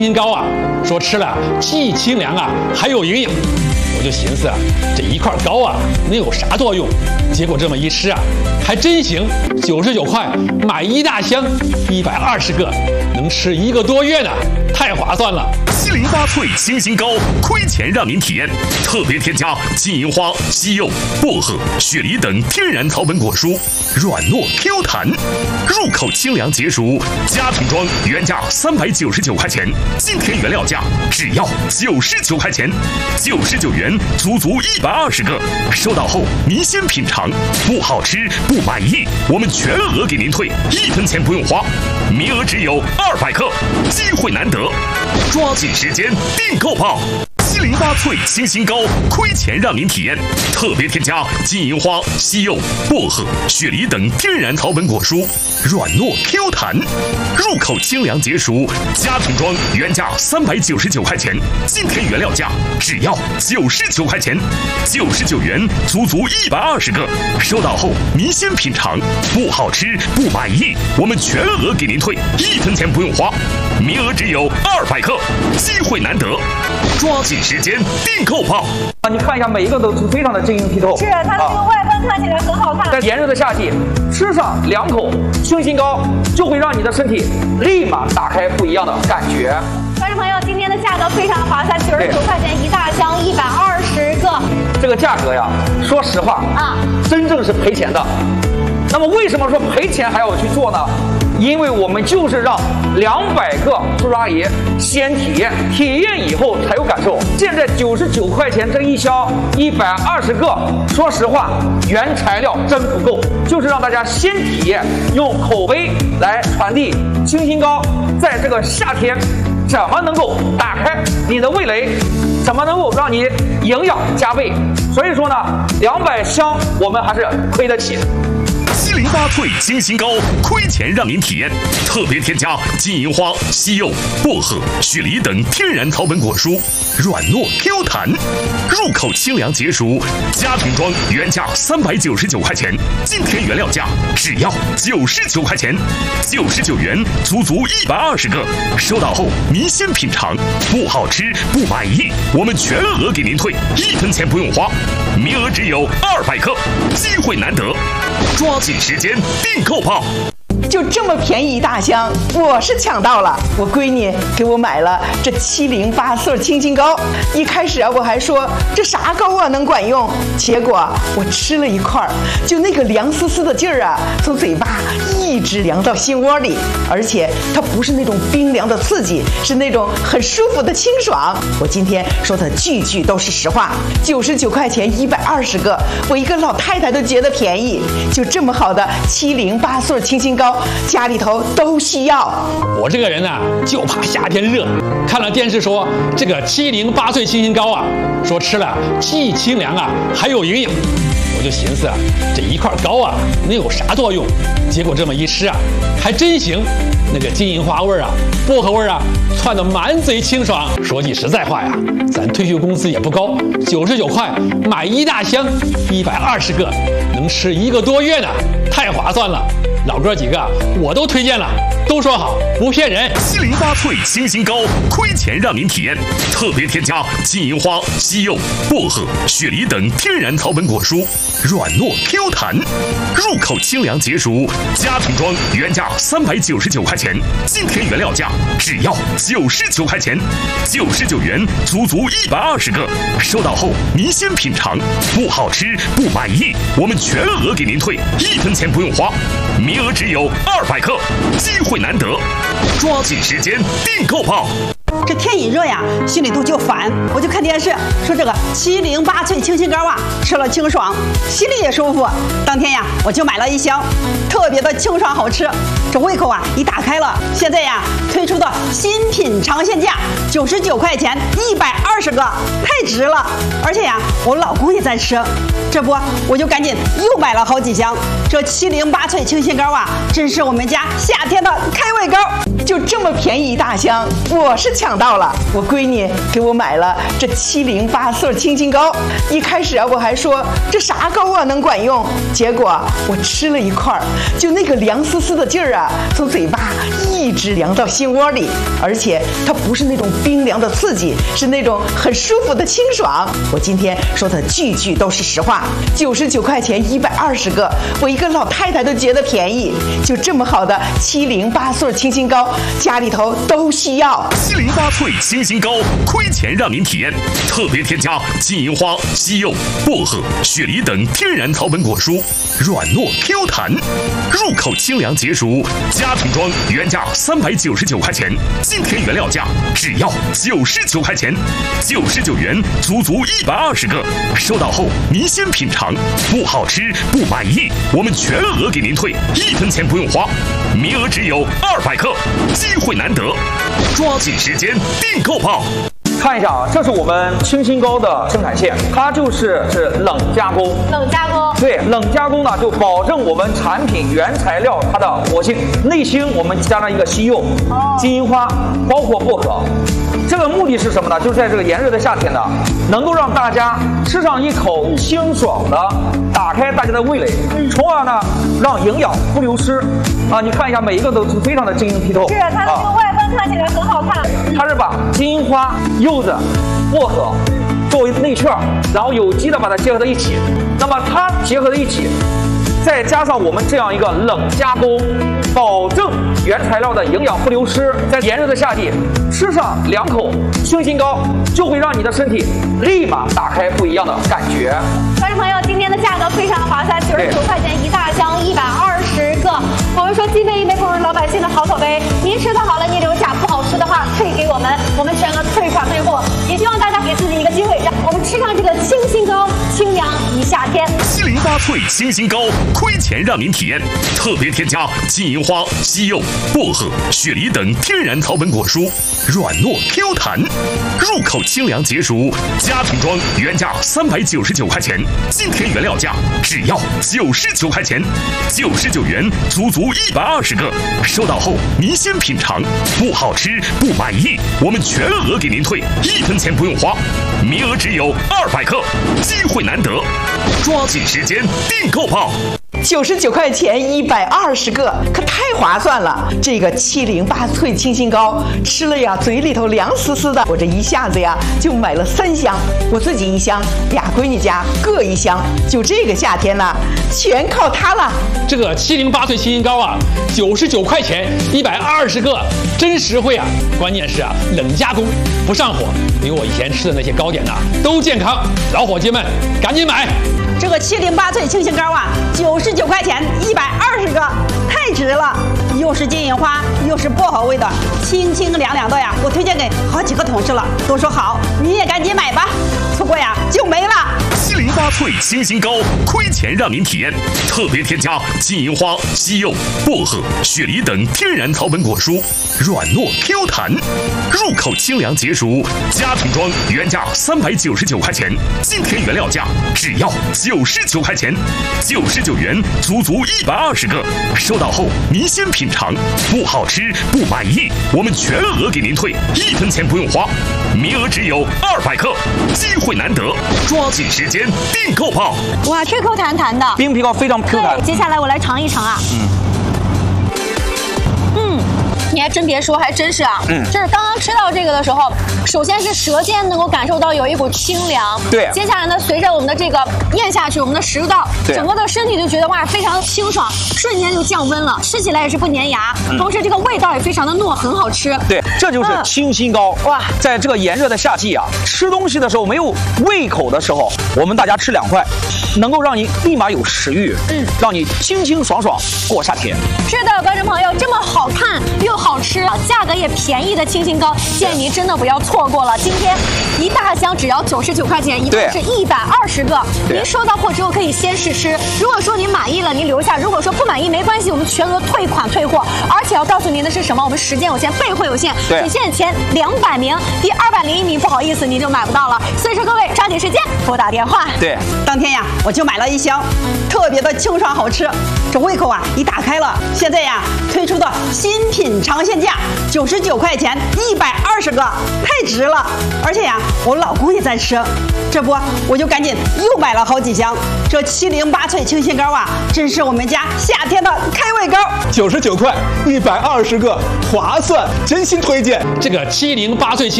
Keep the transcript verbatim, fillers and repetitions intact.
心膏啊，说吃了既清凉啊，还有营养。我就寻思啊，这一块膏啊能有啥作用？结果这么一吃啊，还真行，九十九块买一大箱，一百二十个，能吃一个多月呢，太划算了。 七零八萃清新膏，亏钱让您体验。特别添加金银花、西柚、薄荷、雪梨等天然草本果蔬，软糯 Q 弹，入口清凉解暑。家庭装原价三百九十九块钱，今天原料价只要九十九块钱，九十九元足足一百二十个。收到后您先品尝，不好吃不满意，我们全额给您退，一分钱不用花。名额只有二百克，机会难得，抓紧时间订购吧！七零八萃清新膏，亏钱让您体验。特别添加金银花、西柚、薄荷、雪梨等天然草本果蔬，软糯 Q 弹，入口清凉解暑。家庭装原价三百九十九块钱，今天原料价只要九十九块钱，九十九元足足一百二十个。收到后您先品尝，不好吃不满意，我们全额给您退，一分钱不用花。名额只有二百克，机会难得，抓紧时间订购吧！ 啊，你看一下，每一个都非常的晶莹剔透。 是它这个外观看起来很好看。 在炎热的夏季，吃上两口清新膏，就会让你的身体立马打开不一样的感觉。 观众朋友，今天的价格非常划算，九十九块钱一大箱，一百二十个。 这个价格呀，说实话啊，真正是赔钱的。那么为什么说赔钱还要去做呢？因为我们就是让两百个叔叔阿姨先体验，体验以后才有感受。现在九十九块钱这一箱，一百二十个，说实话，原材料真不够，就是让大家先体验，用口碑来传递清新膏在这个夏天怎么能够打开你的味蕾，怎么能够让你营养加倍。所以说呢，两百箱我们还是亏得起。 七零八萃清新膏，亏钱让您体验。特别添加金银花、西柚、薄荷、雪梨等天然草本果蔬，软糯 Q 弹，入口清凉解暑。家庭装原价三百九十九块钱，今天原料价只要九十九块钱，九十九元足足一百二十个。收到后您先品尝，不好吃不满意，我们全额给您退，一分钱不用花。名额只有二百克，机会难得，抓紧时间订购吧！ 就这么便宜一大箱，我是抢到了。我闺女给我买了这七零八色清新膏，一开始啊我还说这啥膏啊能管用，结果我吃了一块，就那个凉丝丝的劲儿啊，从嘴巴一直凉到心窝里，而且它不是那种冰凉的刺激，是那种很舒服的清爽。我今天说的句句都是实话，九十九块钱一百二十个，我一个老太太都觉得便宜。就这么好的七零八色清新膏，家里头都需要。 我这个人呢、啊，就怕夏天热。看了电视说这个七零八萃清新膏啊，说吃了既清凉啊，还有营养。我就寻思啊，这一块膏啊能有啥作用？结果这么一吃啊，还真行。那个金银花味啊，薄荷味啊，窜得满嘴清爽。说句实在话呀，咱退休工资也不高，九十九块买一大箱，一百二十个，能吃一个多月呢，太划算了。老哥几个我都推荐了，都说好，不骗人。 七零八萃清新膏，亏钱让您体验。特别添加金银花、西柚、薄荷、雪梨等天然草本果蔬，软糯 Q 弹，入口清凉解暑。家庭装原价三百九十九块钱，今天原料价只要九十九块钱，九十九元足足一百二十个。收到后您先品尝，不好吃不满意，我们全额给您退，一分钱不用花。名额只有二百克，机会难得，抓紧时间订购吧！ 这天一热呀，心里头就烦，我就看电视，说这个七零八萃清新膏啊，吃了清爽，心里也舒服。当天呀，我就买了一箱，特别的清爽好吃，这胃口啊一打开了。现在呀，推出的新品尝鲜价九十九块钱，一百二十个，太值了。而且呀，我老公也在吃，这不我就赶紧又买了好几箱。这七零八萃清新膏啊，真是我们家夏天的开胃膏。 就这么便宜一大箱，我是抢抢到了，我闺女给我买了这七零八色清新膏。一开始啊，我还说这啥膏啊能管用，结果我吃了一块儿，就那个凉丝丝的劲儿啊，从嘴巴一直凉到心窝里，而且它不是那种冰凉的刺激，是那种很舒服的清爽。我今天说的句句都是实话，九十九块钱一百二十个，我一个老太太都觉得便宜。就这么好的七零八素清新膏，家里头都需要。 七零八萃清新膏，亏钱让您体验。特别添加金银花、西柚、薄荷、雪梨等天然草本果蔬，软糯 Q 弹，入口清凉解暑。家庭装原价三百九十九块钱，今天原料价只要九十九块钱，九十九元足足一百二十个。收到后您先品尝，不好吃不满意，我们全额给您退，一分钱不用花，名额只有二百个，机会难得，抓紧时间订购吧。 看一下啊，这是我们清新膏的生产线，它就是是冷加工。 冷加工。 对，冷加工呢，就保证我们产品原材料它的活性。内芯我们加上一个西柚、哦、金银花，包括薄荷。这个目的是什么呢？就是在这个炎热的夏天呢，能够让大家吃上一口清爽的，打开大家的味蕾，从而呢让营养不流失。啊，你看一下，每一个都是非常的晶莹剔透。 是，它的这个外观看起来很好看。 它是把金银花、柚子、薄荷作为内馅，然后有机的把它结合在一起。那么它结合在一起，再加上我们这样一个冷加工，保证原材料的营养不流失。在炎热的夏季，吃上两口清新膏，就会让你的身体立马打开不一样的感觉。 观众朋友，今天的价格非常划算，九十九块钱一大箱，一百二十个。我们说既费一杯，奉为老百姓的好口碑。您吃的好了，您留下；不好吃的话，退给我们，我们全额退款退货。也希望大家给自己一个机会，让我们吃上这个清新膏，清凉一夏天。 七零八萃清新膏，亏钱让您体验。特别添加金银花、西柚、薄荷、雪梨等天然草本果蔬，软糯 Q 弹，入口清凉解暑。家庭装原价三百九十九块钱，今天原料价只要九十九块钱，九十九元足足一百二十个。收到后您先品尝，不好吃不满意，我们全额给您退，一分钱不用花，名额只有二百个，机会难得，抓紧时间订购吧。 九十九块钱一百二十个，可太划算了！这个七零八萃清新膏吃了呀，嘴里头凉丝丝的。我这一下子呀就买了三箱，我自己一箱，俩闺女家各一箱。就这个夏天呢，全靠它了。 这个七零八萃清新膏啊，九十九块钱一百二十个，真实惠啊！关键是啊，冷加工，不上火，比我以前吃的那些糕点呐、啊、都健康。老伙计们，赶紧买！ 这个七零八萃清新膏啊，九十九块钱一百二十个，太值了！又是金银花，又是薄荷味的，清清凉凉的呀！我推荐给好几个同事了，都说好，你也赶紧买吧，错过呀就没了。 七零八萃清新膏，亏钱让您体验。特别添加金银花、西柚、薄荷、雪梨等天然草本果蔬，软糯 Q 弹，入口清凉解暑。家庭装原价三百九十九块钱，今天原料价只要九十九块钱，九十九元足足一百二十个。收到后您先品尝，不好吃不满意，我们全额给您退，一分钱不用花，名额只有二百个，机会难得，抓紧时间订购吧！ 哇 ，Q Q 弹弹的， 冰皮膏非常 Q 弹。 对，接下来我来尝一尝啊。嗯。嗯。你还真别说，还真是啊。嗯。就是刚刚吃到这个的时候，首先是舌尖能够感受到有一股清凉。 对。 接下来呢，随着我们的这个咽下去，我们的食道，整个的身体就觉得哇，非常的清爽，瞬间就降温了，吃起来也是不粘牙，嗯、同时这个味道也非常的糯，很好吃。 对，这就是清新膏。嗯、哇，在这个炎热的夏季啊，吃东西的时候没有胃口的时候，我们大家吃两块，能够让你立马有食欲，嗯，让你清清爽爽过夏天。 是的，观众朋友，这么好看又好吃，价格也便宜的清新膏，建议您真的不要错过了。今天一大箱只要九十九块钱，一共是一百二十个。您收到货之后可以先试吃，如果说您满意了，您留下；如果说不满意，没关系，我们全额退款退货。而且要告诉您的是什么？我们时间有限，备货有限，仅限前两百名，第二百零一名不好意思，您就买不到了。所以说各位抓紧时间拨打电话。 对， 当天呀我就买了一箱，特别的清爽好吃，这胃口啊一打开了。现在呀推出的新品尝。 尝鲜价九十九块钱，一百二十个，太值了！而且呀，我老公也在吃，这不我就赶紧又买了好几箱。这七零八脆清心膏啊，真是我们家夏天的开胃膏。 九十九块，一百二十个，划算，真心推荐。 这个七零八脆清